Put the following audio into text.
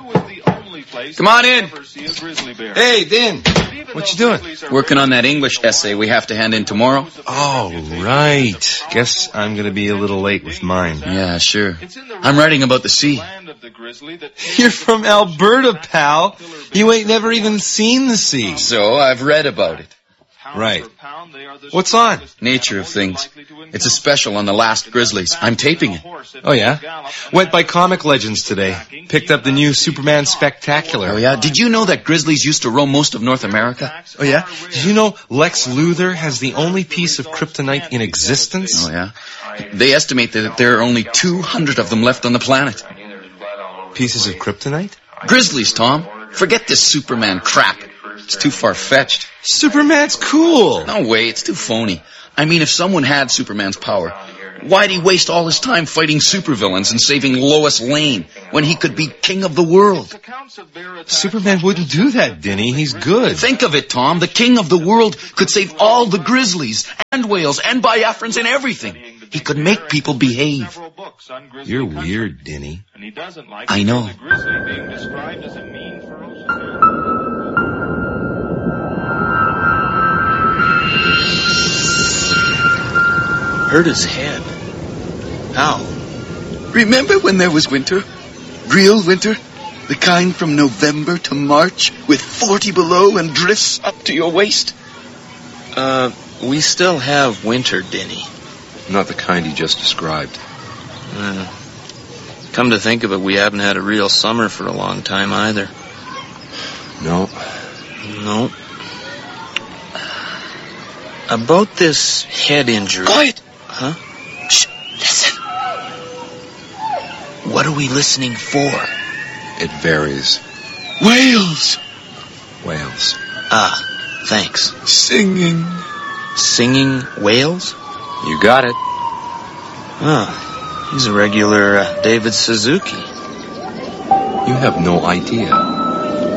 Come on in. Hey, Din. What you doing? Working on that English essay we have to hand in tomorrow. Oh, right. Guess I'm going to be a little late with mine. Yeah, sure. I'm writing about the sea. You're from Alberta, pal. You ain't never even seen the sea. So I've read about it. Right. What's on? Nature of Things. It's a special on the last grizzlies. I'm taping it. Oh, yeah? Went by Comic Legends today. Picked up the new Superman Spectacular. Oh, yeah? Did you know that grizzlies used to roam most of North America? Oh, yeah? Did you know Lex Luthor has the only piece of kryptonite in existence? Oh, yeah? They estimate that there are only 200 of them left on the planet. Pieces of kryptonite? Grizzlies, Tom. Forget this Superman crap. It's too far-fetched. Superman's cool. No way, it's too phony. I mean, if someone had Superman's power, why'd he waste all his time fighting supervillains and saving Lois Lane when he could be king of the world? Superman wouldn't do that, Denny. He's good. Think of it, Tom. The king of the world could save all the grizzlies and whales and Biafrans and everything. He could make people behave. You're weird, Denny. I know. Hurt his head. How? Remember when there was winter? Real winter? The kind from November to March with 40 below and drifts up to your waist? We still have winter, Denny. Not the kind he just described. Come to think of it, we haven't had a real summer for a long time either. No. About this head injury... Quiet! Huh? Shh, listen. What are we listening for? It varies. Whales! Whales. Ah, thanks. Singing. Singing whales? You got it. Oh, he's a regular David Suzuki. You have no idea.